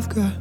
I've got.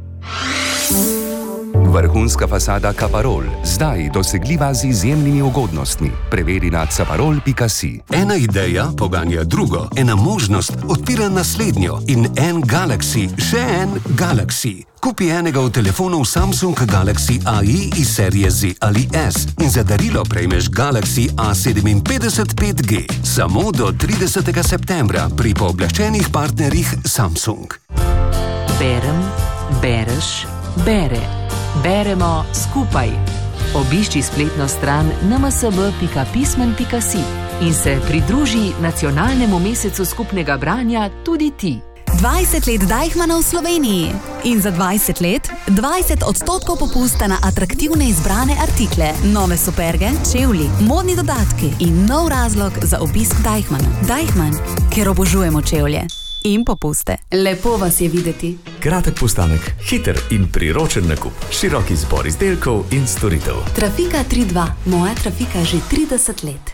Vrhunska fasada Caparol, zdaj dosegljiva z izjemnimi ugodnostmi. Preveri na caparol.si. Ena ideja poganja drugo, ena možnost odpira naslednjo in en Galaxy, še en Galaxy. Kupi enega od telefonov Samsung Galaxy AI iz serije Z ali S in za darilo prejmeš Galaxy A57 5G. Samo do 30. septembra pri pooblaščenih partnerjih Samsung. Berem, bereš, bere. Beremo skupaj. Obišči spletno stran nmsb.pismen.si in se pridruži nacionalnemu mesecu skupnega branja tudi ti. 20 let Deichmanna v Sloveniji in za 20 let 20% popusta na atraktivne izbrane artikle, nove superge, čevlji, modni dodatki in nov razlog za obisk Deichmanna. Deichmann, ker obožujemo čevlje in popuste. Lepo vas je videti. Kratek postanek, hiter in priročen nakup, širok izbor izdelkov in storitev. Trafika 3.2, moja trafika že 30 let.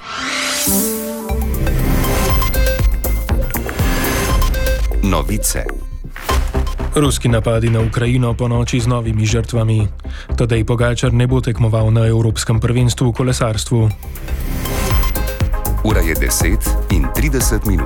Novice. Ruski napadi na Ukrajino po noči z novimi žrtvami. Tadej Pogačar ne bo tekmoval na Evropskem prvenstvu v kolesarstvu. Ura je 10:30.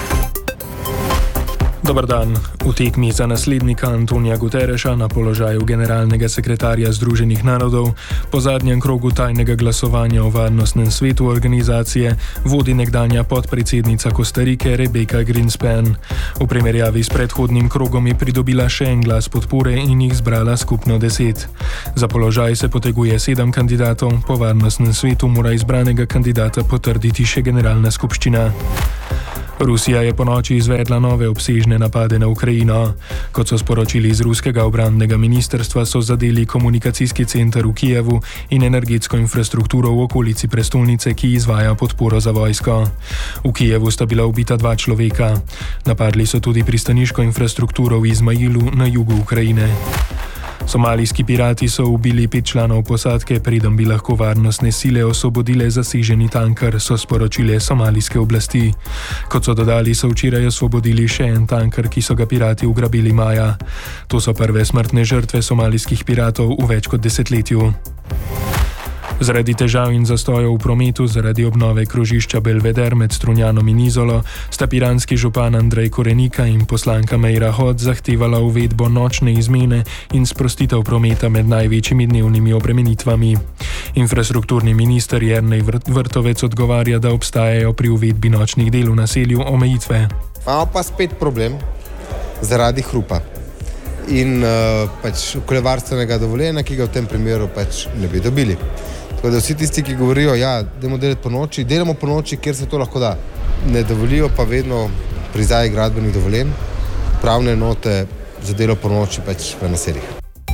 Dobar dan. V tekmi za naslednika Antonija Guterreša na položaju generalnega sekretarja Združenih narodov po zadnjem krogu tajnega glasovanja o varnostnem svetu organizacije vodi nekdanja podpredsednica Kostarike Rebecca Greenspan. V primerjavi s predhodnim krogom je pridobila še en glas podpore in jih zbrala skupno 10. Za položaj se poteguje 7 kandidatov, po varnostnem svetu mora izbranega kandidata potrditi še generalna skupščina. Rusija je ponoči izvedla nove obsežne napade na Ukrajino. Kot so sporočili iz ruskega obrambnega ministrstva, so zadeli komunikacijski center v Kijevu in energetsko infrastrukturo v okolici prestolnice, ki izvaja podporo za vojsko. V Kijevu sta bila ubita 2 človeka. Napadli so tudi pristaniško infrastrukturo v Izmailu na jugu Ukrajine. Somalijski pirati so ubili 5 članov posadke, preden bi lahko varnostne sile osvobodile zaseženi tanker, so sporočile somalijske oblasti. Kot so dodali, so včeraj osvobodili še en tanker, ki so ga pirati ugrabili maja. To so prve smrtne žrtve somalijskih piratov v več kot desetletju. Zaradi težav in zastojev v prometu zaradi obnove krožišča Belveder med Strunjanom in Izolo sta piranski župan Andrej Korenika in poslanka Meira Hot zahtevala uvedbo nočne izmene in sprostitev prometa med največjimi dnevnimi obremenitvami. Infrastrukturni minister Jernej Vrtovec odgovarja, da obstajajo pri uvedbi nočnih del v naselju omejitve. Imamo pa spet problem zaradi hrupa in okoljevarstvenega dovoljenja, ki ga v tem primeru ne bi dobili. Tako da vsi tisti, ki govorijo, dajmo delati po noči, delamo po noči, kjer se to lahko da. Ne dovolijo pa vedno pri izdaji gradbenih dovoljenj pravne enote za delo po noči v naseljih.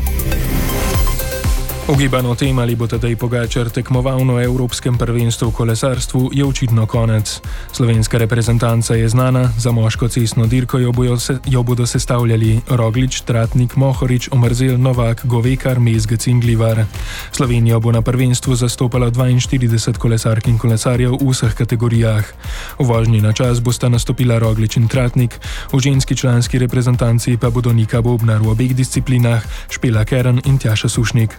Ugibano tem, ali bo Tadej Pogačar tekmoval na Evropskem prvenstvu v kolesarstvu, je očitno konec. Slovenska reprezentanca je znana, za moško cestno dirko jo bodo sestavljali Roglič, Tratnik, Mohorič, Omerzel, Novak, Govekar, Mezgec in Glivar. Slovenijo bo na prvenstvu zastopalo 42 kolesark in kolesarjev v vseh kategorijah. V vožnji na čas bosta nastopila Roglič in Tratnik, v ženski članski reprezentanci pa bodo Nika Bobnar v obeh disciplinah, Špela Keren in Tjaša Sušnik.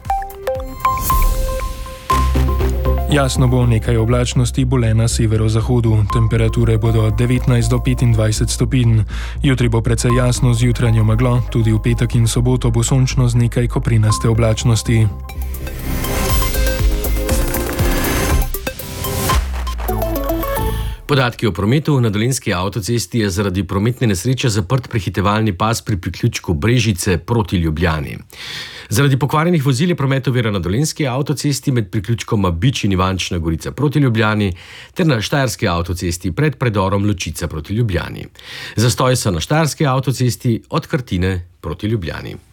Jasno bo, nekaj oblačnosti bo le na severozahodu. Temperature bodo od 19 do 25 stopinj. Jutri bo precej jasno z jutranjo meglo, tudi v petek in soboto bo sončno z nekaj koprinaste oblačnosti. Podatki o prometu. Na Dolenjski avtocesti je zaradi prometne nesreče zaprt prehitevalni pas pri priključku Brežice proti Ljubljani. Zaradi pokvarjenih vozil je promet oviran na Dolenjski avtocesti med priključkoma Bič in Ivančna Gorica proti Ljubljani ter na Štajerski avtocesti pred predorom Ločica proti Ljubljani. Zastoji so na Štajerski avtocesti od Krtine proti Ljubljani.